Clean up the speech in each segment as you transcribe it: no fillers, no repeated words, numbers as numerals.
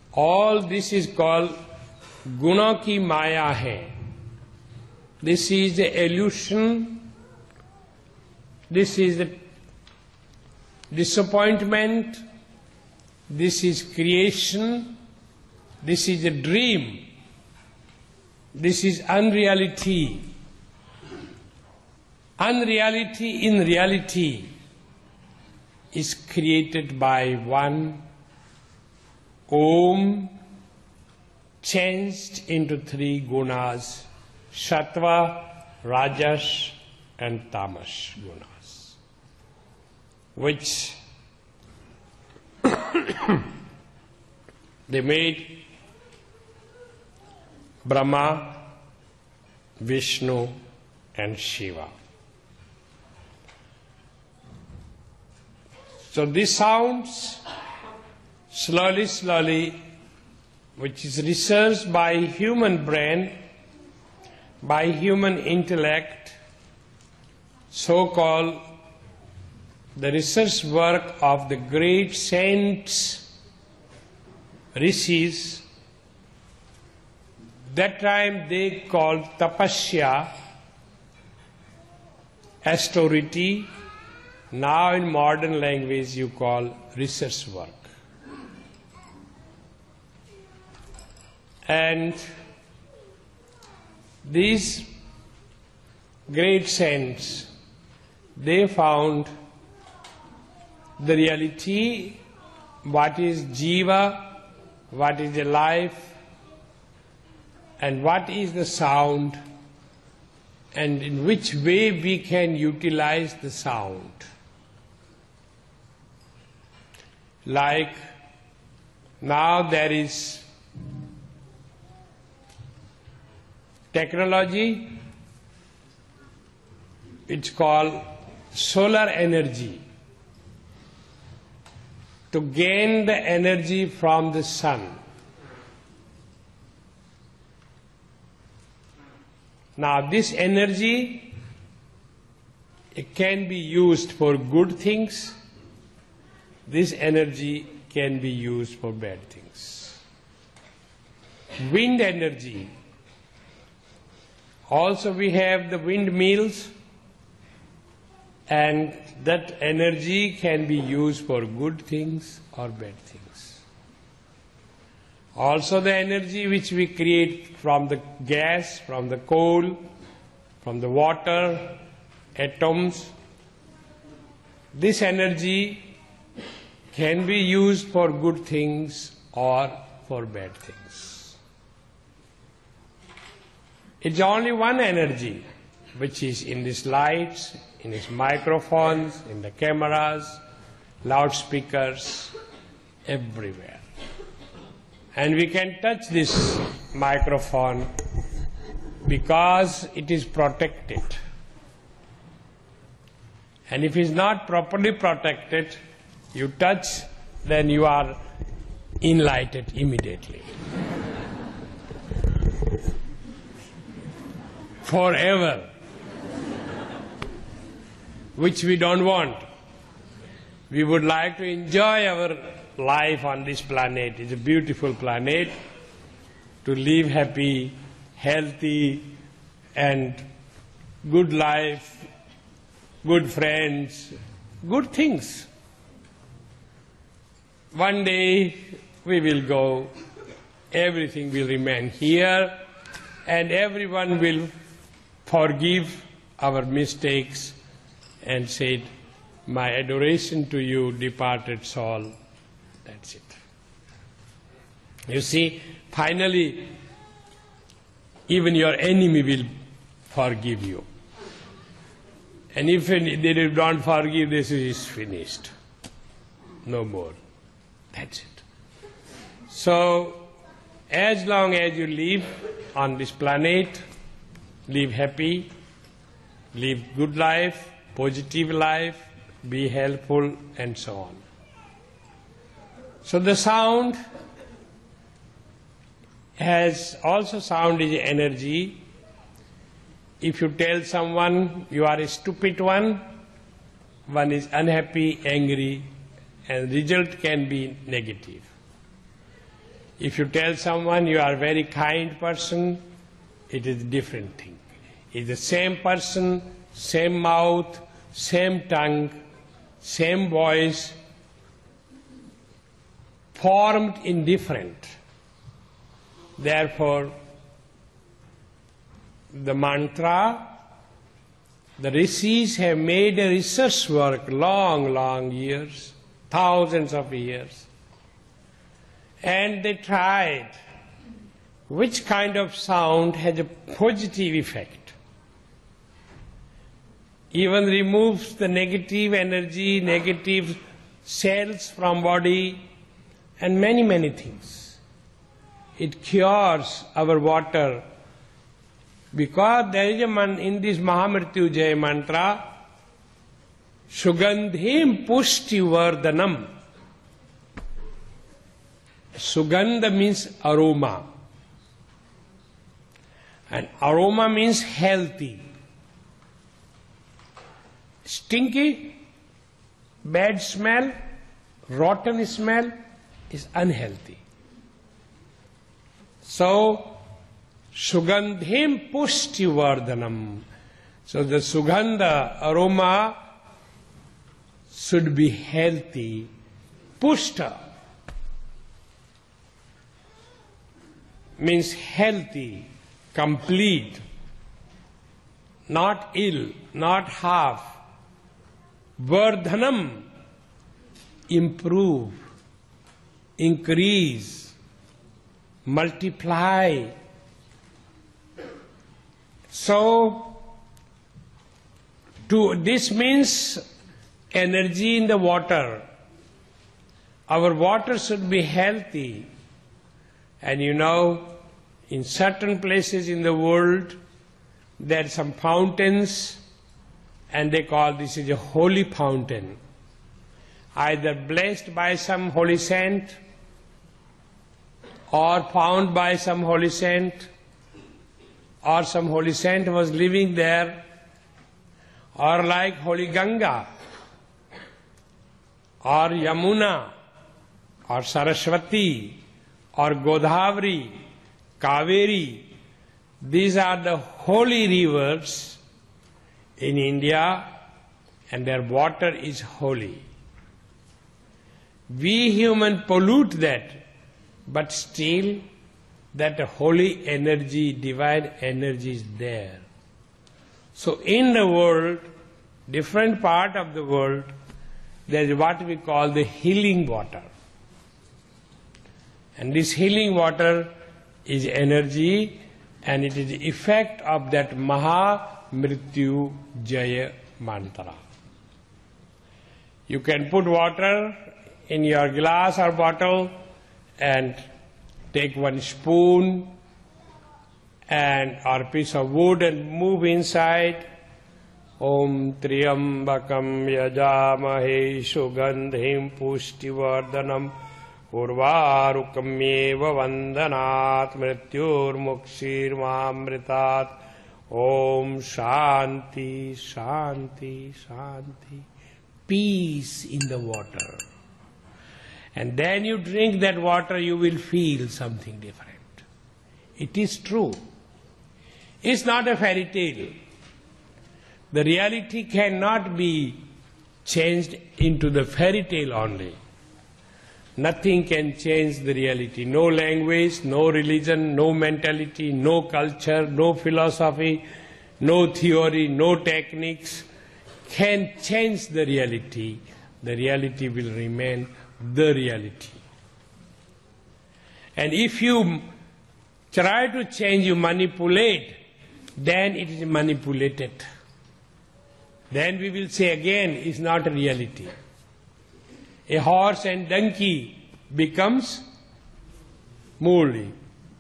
All this is called guna ki maya hai. This is the illusion, this is the disappointment, this is creation, this is a dream, this is unreality. Unreality in reality is created by one Om changed into three gunas, Sattva, Rajas and Tamas gunas, which they made Brahma, Vishnu and Shiva. So this sounds slowly, which is researched by human brain, by human intellect, so-called the research work of the great saints, rishis. That time they called tapasya, austerity. Now in modern language you call research work. And these great saints, they found the reality, what is jiva, what is the life, and what is the sound, and in which way we can utilize the sound. Like now there is technology, it's called solar energy, to gain the energy from the sun. Now this energy, it can be used for good things, this energy can be used for bad things. Wind energy, also we have the windmills, and that energy can be used for good things or bad things. Also the energy which we create from the gas, from the coal, from the water, atoms, this energy can be used for good things or for bad things. It's only one energy which is in these lights, in these microphones, in the cameras, loudspeakers, everywhere. And we can touch this microphone because it is protected. And if it is not properly protected, you touch, then you are enlightened immediately. Forever. Which we don't want. We would like to enjoy our life on this planet. It's a beautiful planet, to live happy, healthy, and good life, good friends, good things. One day we will go, everything will remain here, and everyone will forgive our mistakes and say, my adoration to you, departed soul. That's it. You see, finally, even your enemy will forgive you. And if they don't forgive, this is finished. No more. That's it. So, as long as you live on this planet, live happy, live good life, positive life, be helpful, and so on. So the sound has also, sound is energy. If you tell someone you are a stupid one is unhappy, angry, and result can be negative. If you tell someone you are a very kind person, it is a different thing. It's the same person, same mouth, same tongue, same voice, formed in different. Therefore, the mantra, the rishis have made a research work long years, thousands of years, and they tried which kind of sound has a positive effect. Even removes the negative energy, negative cells from body, and many things. It cures our water, because there is in this Mahamrityunjaya mantra, Sugandhim Pushti Vardhanam. Sugandha means aroma, and aroma means healthy. Stinky, bad smell, rotten smell is unhealthy. So, Sugandhim Pushti Vardhanam. So the Sugandha aroma should be healthy. Pushta means healthy, complete, not ill, not half. Vardhanam, improve, increase, multiply. So, this means energy in the water. Our water should be healthy. And you know, in certain places in the world, there are some fountains, and they call this is a holy fountain, either blessed by some holy saint or found by some holy saint, or some holy saint was living there, or like holy Ganga, or Yamuna, or Saraswati, or Godavari, Kaveri. These are the holy rivers in India, and their water is holy. We humans pollute that, but still that holy energy, divine energy is there. So in the world, different part of the world, there is what we call the healing water. And this healing water is energy, and it is the effect of that Mahamrityunjaya mantra. You can put water in your glass or bottle and take one spoon and or piece of wood and move inside. Om Triyambakam Yajamahe Sugandhim Pushtivardhanam Urvarukameva Vandanat Mrityur Mukshir Mamritat. Om Shanti, Shanti, Shanti. Peace in the water. And then you drink that water, you will feel something different. It is true. It's not a fairy tale. The reality cannot be changed into the fairy tale only. Nothing can change the reality. No language, no religion, no mentality, no culture, no philosophy, no theory, no techniques can change the reality. The reality will remain the reality. And if you try to change, you manipulate, then it is manipulated. Then we will say again, it's not a reality. A horse and donkey becomes muli.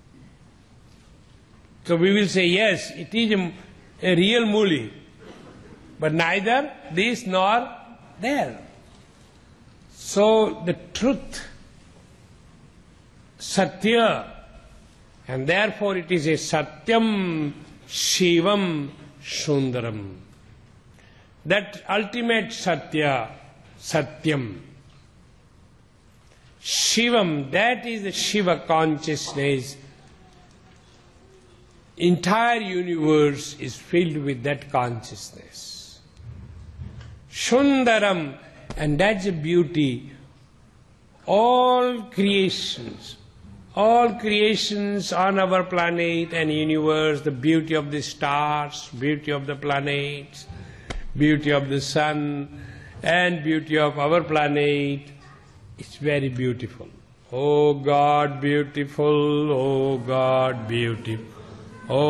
So we will say, yes, it is a real muli, but neither this nor there. So the truth, Satya, and therefore it is a Satyam Shivam Sundaram. That ultimate Satya, Satyam, Shivam, that is the Shiva consciousness. Entire universe is filled with that consciousness. Sundaram, and that's the beauty. All creations on our planet and universe, the beauty of the stars, beauty of the planets, beauty of the sun, and beauty of our planet, it's very beautiful. Oh God, beautiful, oh God, beautiful.